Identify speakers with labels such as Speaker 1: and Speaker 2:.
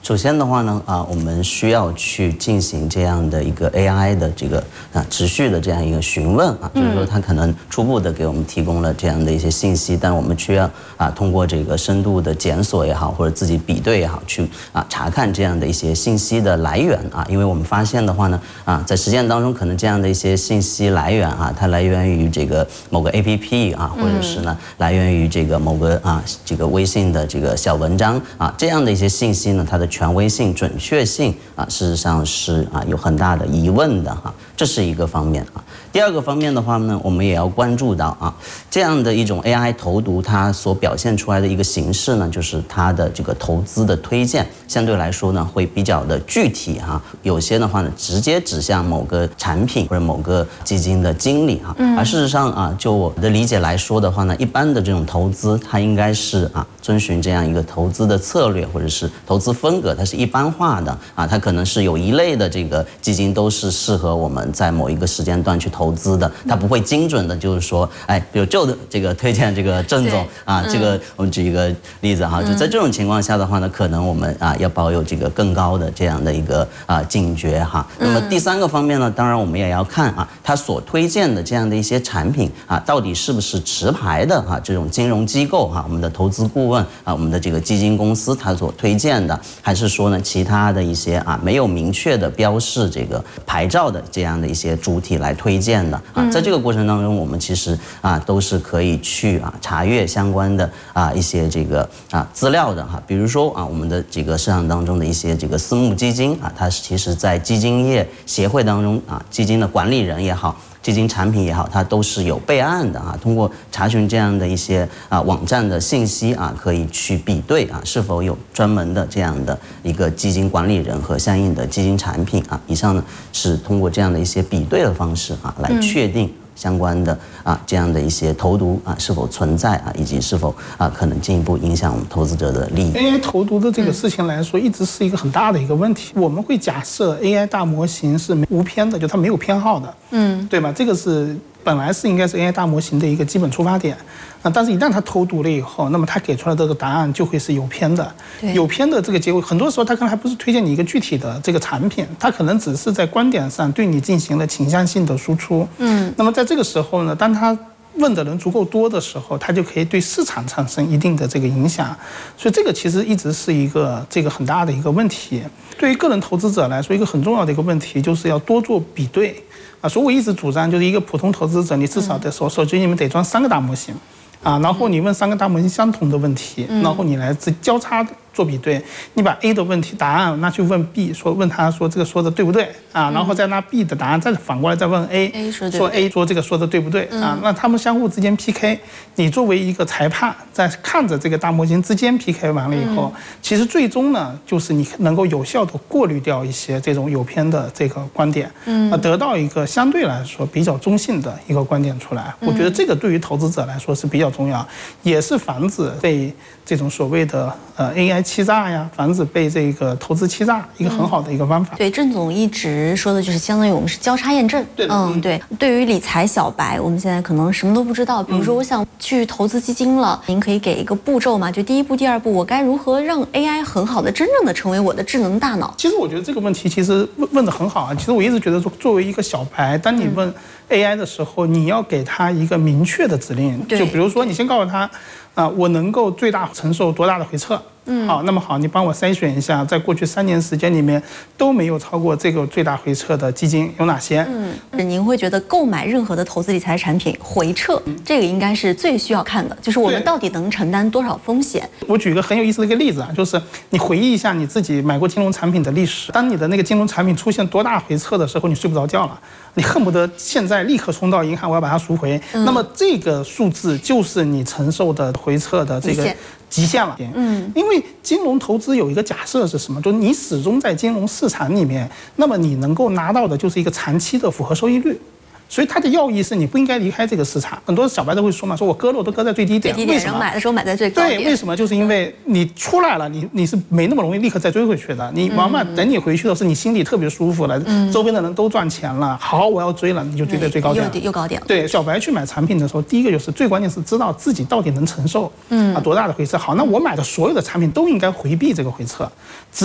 Speaker 1: 首先的话呢，我们需要去进行这样的一个 AI 的这个持续的这样一个询问就是说它可能初步的给我们提供了这样的一些信息，但我们需要通过这个深度的检索也好，或者自己比对也好，去查看这样的一些信息的来源因为我们发现的话呢，在实践当中可能这样的一些信息来源它来源于这个某个 APP或者是呢来源于这个某个这个微信的这个小文章这样的一些信息呢，它的权威性、准确性事实上是有很大的疑问的这是一个方面第二个方面的话呢，我们也要关注到这样的一种 AI 投毒，它所表现出来的一个形式呢，就是它的这个投资的推荐相对来说呢会比较的具体有些的话呢直接指向某个产品或者某个基金的经理而事实上就我的理解来说的话呢，一般的这种投资它应该是遵循这样一个投资的策略或者是投资风格，它是一般化的它可能是有一类的这个基金都是适合我们在某一个时间段去投资的，它不会精准的就是说比如就这个推荐这个郑总这个我们举一个例子就在这种情况下的话呢，可能我们要保有这个更高的这样的一个警觉那么第三个方面呢，当然我们也要看它所推荐的这样的一些产品到底是不是持牌的这种金融机构我们的投资顾问我们的这个基金公司它所推荐的，还是说呢其他的一些没有明确的标示这个牌照的这样的一些主体来推荐的在这个过程当中，我们其实都是可以去查阅相关的一些这个资料的比如说我们的这个市场当中的一些这个私募基金它其实在基金业协会当中基金的管理人也好，基金产品也好，它都是有备案的通过查询这样的一些网站的信息可以去比对是否有专门的这样的一个基金管理人和相应的基金产品以上呢是通过这样的一些比对的方式来确定相关的这样的一些投毒是否存在以及是否可能进一步影响我们投资者的利益。
Speaker 2: AI 投毒的这个事情来说，一直是一个很大的一个问题。我们会假设 AI 大模型是无偏的，就它没有偏好的，对吧？这个是本来是应该是 AI 大模型的一个基本出发点。但是，一旦它投毒了以后，那么它给出来的这个答案就会是有偏的。有偏的这个结果，很多时候它可能还不是推荐你一个具体的这个产品，它可能只是在观点上对你进行了倾向性的输出。那么在这个时候呢，当它问的人足够多的时候，它就可以对市场产生一定的这个影响。所以这个其实一直是一个这个很大的一个问题。对于个人投资者来说，一个很重要的一个问题就是要多做比对所以我一直主张，就是一个普通投资者，你至少得手机里面得装3个大模型然后你问3个大模型相同的问题，然后你来交叉做比对，你把 A 的问题答案拿去问 B， 问他说这个说的对不对然后再拿 B 的答案再反过来再问 A 说 A 说这个说的对不对那他们相互之间 PK， 你作为一个裁判在看着这个大模型之间 PK 完了以后其实最终呢就是你能够有效的过滤掉一些这种有偏的这个观点得到一个相对来说比较中性的一个观点出来。我觉得这个对于投资者来说是比较重要，也是防止被这种所谓的AI 欺诈呀，防止被这个投资欺诈一个很好的一个方法。
Speaker 3: 对，郑总一直说的就是相当于我们是交叉验证。对。对于理财小白，我们现在可能什么都不知道，比如说我想去投资基金了，您可以给一个步骤吗？就第一步、第二步，我该如何让 AI 很好的、真正的成为我的智能大脑？
Speaker 2: 其实我觉得这个问题其实问得很好其实我一直觉得说，作为一个小白，当你问 AI 的时候，你要给他一个明确的指令，就比如说你先告诉他我能够最大承受多大的回撤好，那么好，你帮我筛选一下，在过去3年时间里面都没有超过这个最大回撤的基金有哪些？
Speaker 3: 您会觉得购买任何的投资理财产品回撤，这个应该是最需要看的，就是我们到底能承担多少风险？
Speaker 2: 我举一个很有意思的一个例子就是你回忆一下你自己买过金融产品的历史，当你的那个金融产品出现多大回撤的时候，你睡不着觉了，你恨不得现在立刻冲到银行，我要把它赎回。那么这个数字就是你承受的回撤的这个极限了。因为金融投资有一个假设是什么？就是你始终在金融市场里面，那么你能够拿到的就是一个长期的复合收益率。所以它的要义是你不应该离开这个市场。很多小白都会说嘛，说我割肉都割在最低点，为什么？
Speaker 3: 买的时候买在最高点。
Speaker 2: 对，为什么？就是因为你出来了，你是没那么容易立刻再追回去的。你往往等你回去的是你心里特别舒服了，周边的人都赚钱了，好，我要追了，你就追在最高点，
Speaker 3: 又高点。
Speaker 2: 对，小白去买产品的时候，第一个就是最关键是知道自己到底能承受多大的回撤。好，那我买的所有的产品都应该回避这个回撤。